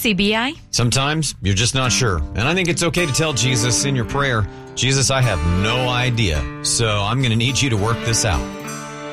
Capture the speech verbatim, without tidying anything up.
C B I. Sometimes you're just not sure. And I think it's okay to tell Jesus in your prayer, Jesus, I have no idea, so I'm going to need you to work this out.